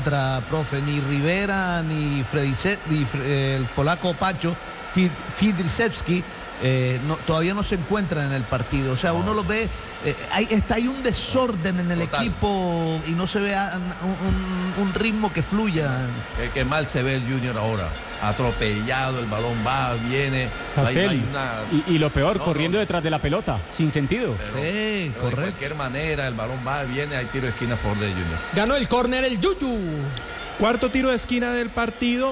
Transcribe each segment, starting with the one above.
encuentra, profe, ni Rivera, ni el polaco Pacho, Fidrisewski, todavía no se encuentran en el partido. O sea, uno lo ve, hay un desorden en el equipo y no se ve un ritmo que fluya. Que mal se ve el Junior ahora. Atropellado, el balón va, viene. Y lo peor, corriendo detrás de la pelota, sin sentido. Sí, correcto. De cualquier manera, el balón va, viene, hay tiro de esquina a favor de Junior. Ganó el córner el Yuyu. Cuarto tiro de esquina del partido.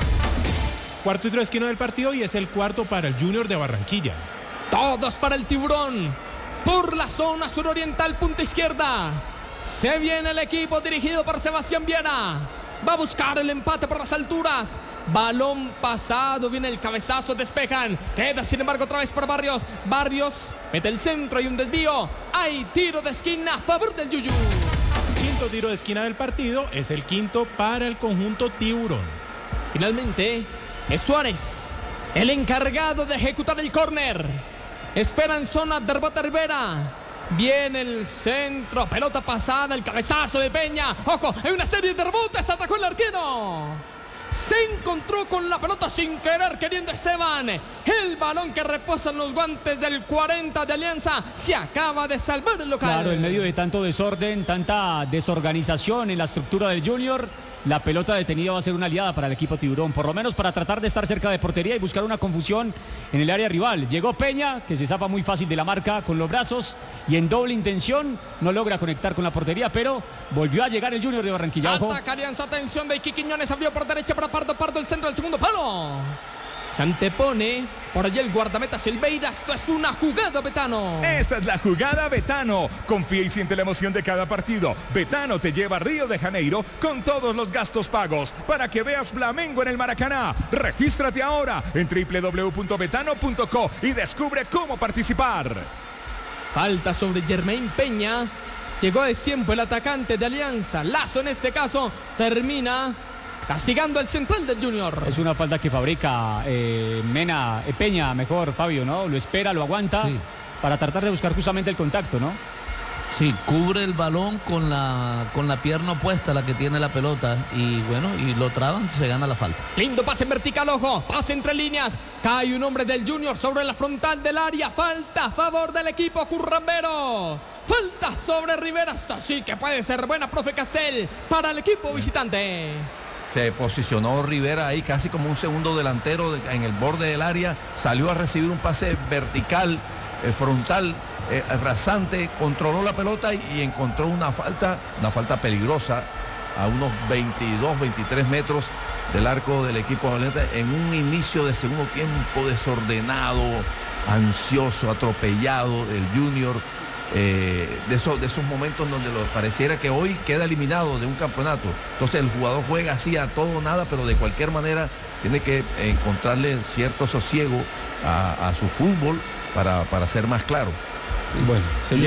Cuarto tiro de esquina del partido y es el cuarto para el Junior de Barranquilla. Todos para el Tiburón. Por la zona suroriental, punta izquierda. Se viene el equipo dirigido por Sebastián Viera. Va a buscar el empate por las alturas. Balón pasado, viene el cabezazo, despejan. Queda sin embargo otra vez para Barrios. Barrios mete el centro y un desvío. Hay tiro de esquina a favor del Yuyu. Quinto tiro de esquina del partido es el quinto para el conjunto Tiburón. Finalmente es Suárez el encargado de ejecutar el córner. Espera en zona de rebote Rivera. Viene el centro, pelota pasada, el cabezazo de Peña. ¡Ojo! Hay una serie de rebotes, atacó el arquero. Se encontró con la pelota sin querer, queriendo Esteban. El balón que reposa en los guantes del 40 de Alianza. Se acaba de salvar el local. Claro, en medio de tanto desorden, tanta desorganización en la estructura del Junior, la pelota detenida va a ser una aliada para el equipo Tiburón, por lo menos para tratar de estar cerca de portería y buscar una confusión en el área rival. Llegó Peña, que se zafa muy fácil de la marca con los brazos y en doble intención no logra conectar con la portería, pero volvió a llegar el Junior de Barranquilla. Ataca Alianza, atención de Iquique Quiñones, abrió por derecha para Pardo, el centro del segundo palo. Se antepone por allí el guardameta Silveira. Esto es una jugada Betano. Esta es la jugada Betano. Confía y siente la emoción de cada partido. Betano te lleva a Río de Janeiro con todos los gastos pagos para que veas Flamengo en el Maracaná. Regístrate ahora en www.betano.co y descubre cómo participar. Falta sobre Germain Peña. Llegó de tiempo el atacante de Alianza. Lazo en este caso termina castigando el central del Junior. Es una falta que fabrica Peña, mejor Fabio, ¿no? Lo espera, lo aguanta, sí, para tratar de buscar justamente el contacto, ¿no? Sí, cubre el balón con la pierna opuesta a la que tiene la pelota y bueno, y lo traban, se gana la falta. Lindo pase en vertical, ojo, pase entre líneas. Cae un hombre del Junior sobre la frontal del área. Falta a favor del equipo currambero. Falta sobre Rivera. Hasta sí que puede ser buena, profe Castel, para el equipo visitante. Se posicionó Rivera ahí casi como un segundo delantero en el borde del área. Salió a recibir un pase vertical, frontal, rasante. Controló la pelota y encontró una falta peligrosa a unos 22, 23 metros del arco del equipo Valente en un inicio de segundo tiempo desordenado, ansioso, atropellado del Junior. De esos momentos donde pareciera que hoy queda eliminado de un campeonato. Entonces el jugador juega así a todo o nada, pero de cualquier manera tiene que encontrarle cierto sosiego a su fútbol para ser más claro. Bueno,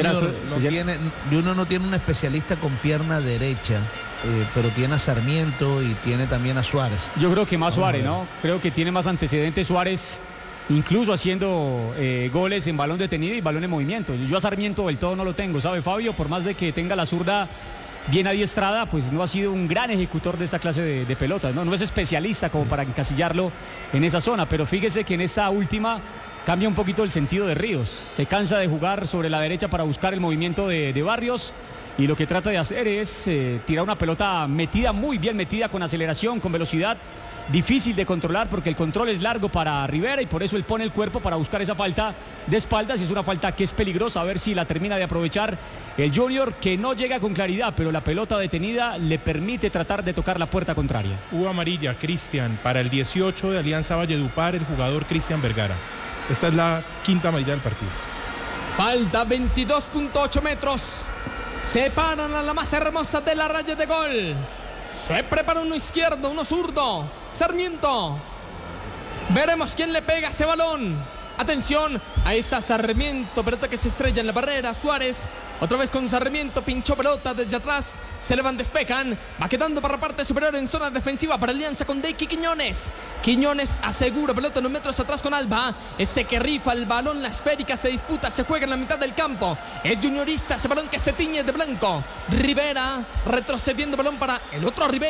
Junior no tiene un especialista con pierna derecha, pero tiene a Sarmiento y tiene también a Suárez. Yo creo que más Suárez, ¿no? Creo que tiene más antecedentes Suárez, incluso haciendo goles en balón detenido y balón en movimiento. Yo a Sarmiento del todo no lo tengo, ¿sabe, Fabio? Por más de que tenga la zurda bien adiestrada, pues no ha sido un gran ejecutor de esta clase de pelotas, ¿no? No es especialista como para encasillarlo en esa zona, pero fíjese que en esta última cambia un poquito el sentido de Ríos. Se cansa de jugar sobre la derecha para buscar el movimiento de Barrios y lo que trata de hacer es tirar una pelota metida, muy bien metida, con aceleración, con velocidad. Difícil de controlar porque el control es largo para Rivera y por eso él pone el cuerpo para buscar esa falta de espaldas y es una falta que es peligrosa, a ver si la termina de aprovechar el Junior, que no llega con claridad, pero la pelota detenida le permite tratar de tocar la puerta contraria. Hubo amarilla, Cristian, para el 18 de Alianza Valledupar, el jugador Cristian Vergara. Esta es la quinta amarilla del partido. Falta 22.8 metros. Separan a la más hermosa de la raya de gol. Se prepara uno izquierdo, uno zurdo. Sarmiento. Veremos quién le pega ese balón. Atención, ahí está Sarmiento, pelota que se estrella en la barrera. Suárez, otra vez con Sarmiento, pinchó pelota desde atrás. Se le van, despejan. Va quedando para la parte superior en zona defensiva para Alianza con Deiki Quiñones. Quiñones asegura pelota unos metros atrás con Alba. Este que rifa el balón, la esférica se disputa, se juega en la mitad del campo. Es juniorista ese balón que se tiñe de blanco. Rivera retrocediendo balón para el otro Rivera.